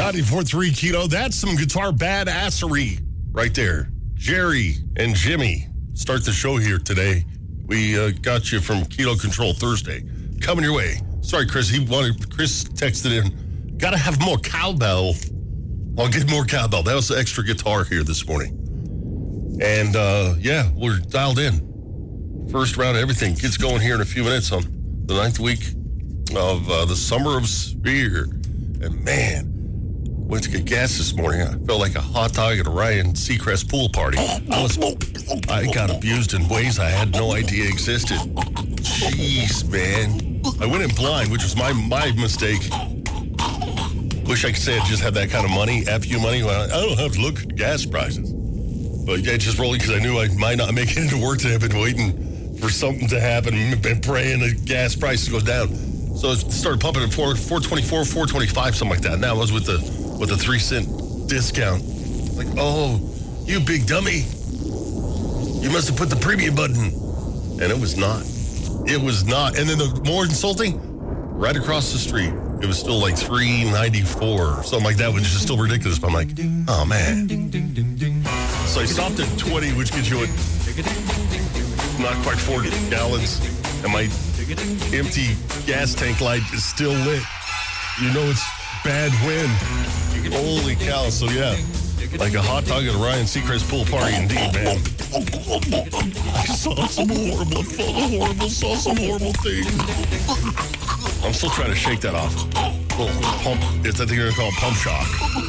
94.3 Kilo. That's some guitar badassery right there. Jerry and Jimmy start the show here today. We got you from Kilo Control Thursday. Coming your way. Sorry, Chris. Chris texted in, got to have more cowbell. I'll get more cowbell. That was the extra guitar here this morning. And, we're dialed in. First round of everything gets going here in a few minutes on the 9th week of the Summer of Spear. And, man, went to get gas this morning. I felt like a hot dog at a Ryan Seacrest pool party. I got abused in ways I had no idea existed. Jeez, man. I went in blind, which was my mistake. Wish I could say I just had that kind of money, FU money. Well, I don't have to look at gas prices. But yeah, just rolling because I knew I might not make it into work today. I've been waiting for something to happen and praying the gas prices go down. So it started pumping at $4.24, $4.25, something like that. Now it was with the 3-cent discount. Like, oh, you big dummy. You must have put the premium button. And it was not. It was not. And then the more insulting, right across the street, it was still like $3.94 or something like that, which is still ridiculous. But I'm like, oh, man. So I stopped at 20, which gives you not quite 40 gallons. And my empty gas tank light is still lit. You know it's bad wind. Holy cow. So, yeah, like a hot dog at a Ryan Seacrest pool party indeed, man. I saw some horrible things. I'm still trying to shake that off. Pump. I think they're going to call it pump shock.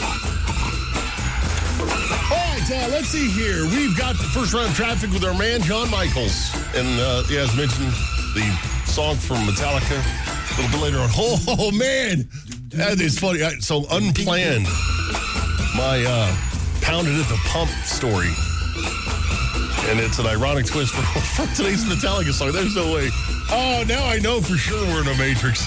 All right, let's see here. We've got the first round of traffic with our man, John Michaels. And, as mentioned, the song from Metallica a little bit later on. Oh, man. That is funny. So unplanned, my pounded at the pump story. And it's an ironic twist for today's Metallica song. There's no way. Oh, now I know for sure we're in a Matrix.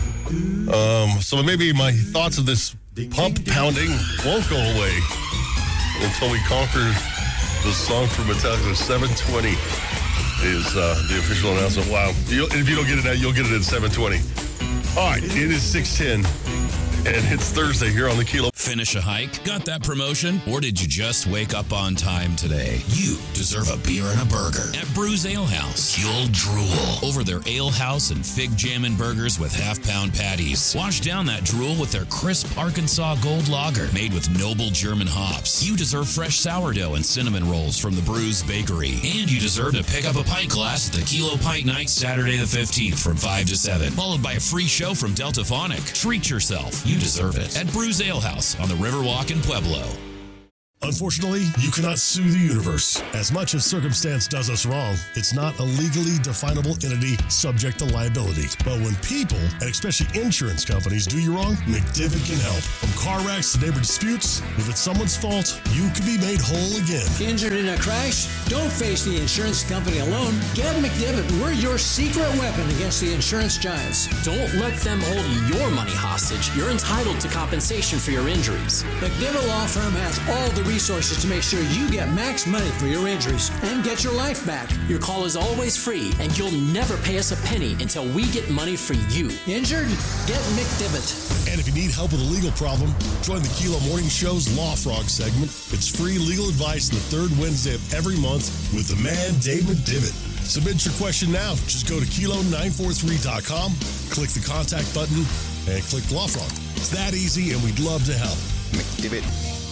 So maybe my thoughts of this pump pounding won't go away until we conquer the song from Metallica. 720 is the official announcement. Wow. If you don't get it now, you'll get it at 720. All right, it is 6:10. And it's Thursday here on the Kilo. Finish a hike? Got that promotion? Or did you just wake up on time today? You deserve a beer and a burger at Brews Ale House. You'll drool over their Ale House and Fig Jammin' burgers with half-pound patties. Wash down that drool with their crisp Arkansas Gold Lager made with noble German hops. You deserve fresh sourdough and cinnamon rolls from the Brews Bakery. And you deserve to pick up a pint glass at the Kilo Pint Night Saturday the 15th from 5 to 7, followed by a free show from Delta Phonic. Treat yourself. You deserve it at Brews Ale House on the Riverwalk in Pueblo. Unfortunately, you cannot sue the universe. As much as circumstance does us wrong, it's not a legally definable entity subject to liability. But when people, and especially insurance companies, do you wrong, McDivitt can help. From car wrecks to neighbor disputes, if it's someone's fault, you can be made whole again. Injured in a crash? Don't face the insurance company alone. Get McDivitt. We're your secret weapon against the insurance giants. Don't let them hold your money hostage. You're entitled to compensation for your injuries. McDivitt Law Firm has all the resources to make sure you get max money for your injuries and get your life back. Your call is always free, and you'll never pay us a penny until we get money for you. Injured? Get McDivitt. And if you need help with a legal problem, join the Kilo Morning Show's Law Frog segment. It's free legal advice the third Wednesday of every month with the man, Dave McDivitt. Submit your question now. Just go to kilo943.com, click the contact button, and click Law Frog. It's that easy, and we'd love to help. McDivitt.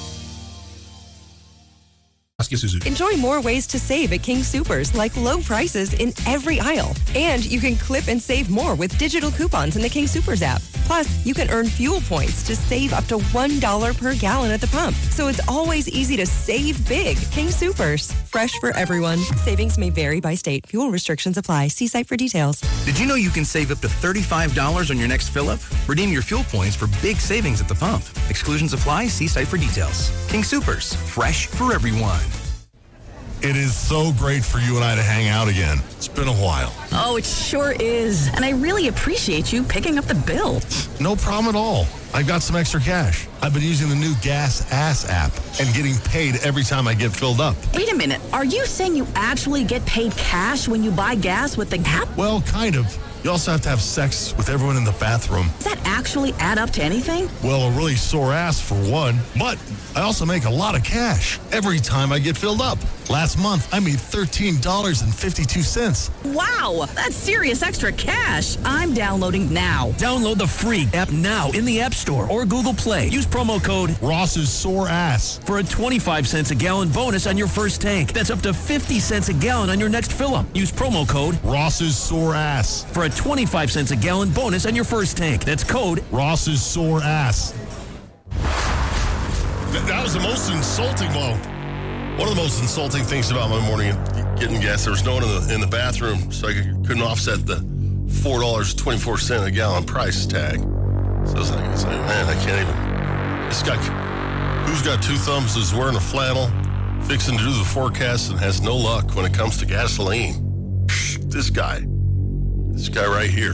Enjoy more ways to save at King Soopers, like low prices in every aisle. And you can clip and save more with digital coupons in the King Soopers app. Plus, you can earn fuel points to save up to $1 per gallon at the pump. So it's always easy to save big. King Soopers, fresh for everyone. Savings may vary by state. Fuel restrictions apply. See site for details. Did you know you can save up to $35 on your next fill-up? Redeem your fuel points for big savings at the pump. Exclusions apply. See site for details. King Soopers, fresh for everyone. It is so great for you and I to hang out again. It's been a while. Oh, it sure is. And I really appreciate you picking up the bill. No problem at all. I've got some extra cash. I've been using the new Gas Ass app and getting paid every time I get filled up. Wait a minute. Are you saying you actually get paid cash when you buy gas with the app? Well, kind of. You also have to have sex with everyone in the bathroom. Does that actually add up to anything? Well, a really sore ass for one. But I also make a lot of cash every time I get filled up. Last month, I made $13.52. Wow, that's serious extra cash. I'm downloading now. Download the free app now in the App Store or Google Play. Use promo code Ross's Sore Ass for a 25 cents a gallon bonus on your first tank. That's up to 50 cents a gallon on your next fill-up. Use promo code Ross's Sore Ass for a 25 cents a gallon bonus on your first tank. That's code Ross's Sore Ass. That was the most insulting, one of the most insulting things about my morning getting gas. There was no one in the bathroom, so I couldn't offset the $4.24 a gallon price tag. So I was like, man, I can't even. This guy, who's got two thumbs, is wearing a flannel, fixing to do the forecast, and has no luck when it comes to gasoline. This guy right here.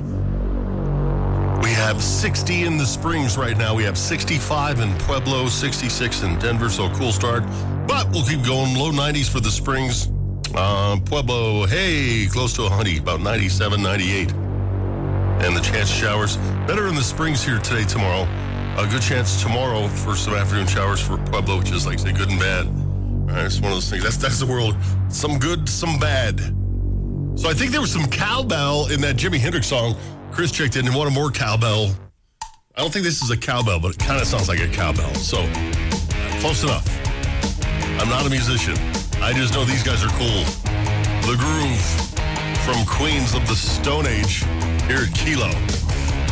We have 60 in the Springs right now. We have 65 in Pueblo, 66 in Denver, so a cool start. But we'll keep going. Low 90s for the Springs. Pueblo, hey, close to 100, about 97, 98. And the chance of showers. Better in the Springs here today, tomorrow. A good chance tomorrow for some afternoon showers for Pueblo, which is like, say, good and bad. All right, it's one of those things. That's the world. Some good, some bad. So I think there was some cowbell in that Jimi Hendrix song. Chris checked in and wanted more cowbell. I don't think this is a cowbell, but it kind of sounds like a cowbell. So, close enough. I'm not a musician. I just know these guys are cool. The Groove from Queens of the Stone Age here at Kilo.